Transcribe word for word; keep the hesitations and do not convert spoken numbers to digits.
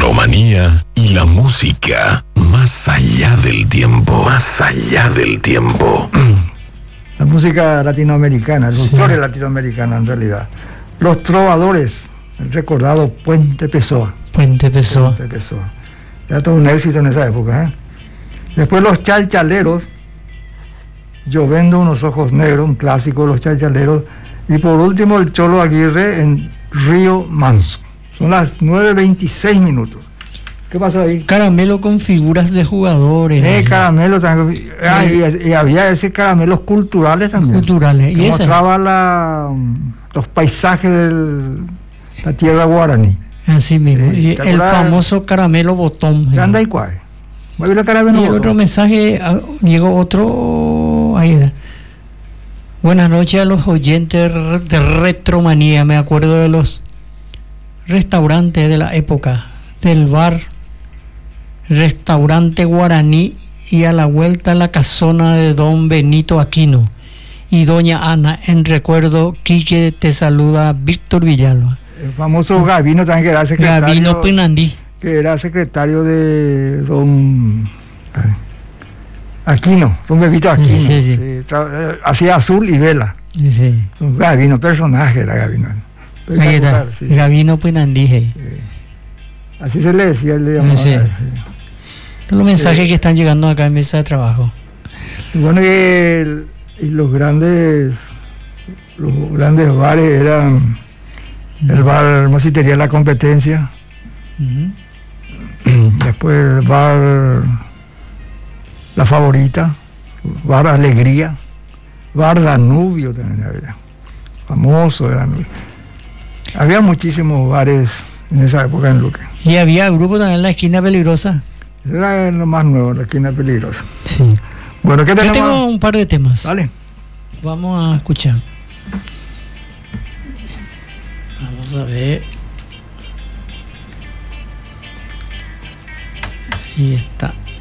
Retromanía y la música más allá del tiempo, más allá del tiempo. La música latinoamericana, el Sí. folclore latinoamericano en realidad. Los trovadores, el recordado Puente Pessoa. Puente Pessoa. Puente Pessoa. Era todo un éxito en esa época, ¿eh? Después los chalchaleros, Llovendo unos ojos negros, un clásico de los chalchaleros. Y por último el Cholo Aguirre en Río Manso. Son las nueve veintiséis minutos. ¿Qué pasó ahí? Caramelo con figuras de jugadores. Eh, así, caramelo también. Ah, y, y había ese caramelos culturales también. culturales. Que Y ese, mostraba la, los paisajes de la tierra guaraní. así mismo. Eh, Y ¿te el acuerdas? famoso caramelo botón. Grande y cuál. Mueve la caramelo. Y el otro mensaje, ah, llegó otro. Ahí está. Buenas noches a los oyentes de Retromanía. Me acuerdo de los restaurantes de la época, del bar Restaurante Guaraní y a la vuelta la casona de don Benito Aquino y doña Ana. En recuerdo, Quique te saluda, Víctor Villalba. El famoso Gavino también, que era secretario. Gavino Pinandí. Que era secretario de don Aquino, don Bebito Aquino. Sí, sí. Sí, tra- hacía azul y vela. Sí. Un Gavino, personaje era Gavino. Ahí está, Espectacular, sí. Gavino Pinandí. Sí. Así se le decía, le llamaba. Sí. Sí. Los mensajes Sí. que están llegando acá en mesa de trabajo. Y bueno, y, el- y los grandes los grandes bares eran el bar Mositería La Competencia, Ujú. después el bar La Favorita, bar Alegría, bar Danubio también había, famoso era. Había muchísimos bares en esa época en Luque. Y había grupo también en la esquina peligrosa. Era lo más nuevo, la esquina peligrosa. Sí. Bueno, ¿qué Yo tenemos? tengo un par de temas. Dale. Vamos a escuchar. Vamos a ver. Ahí está.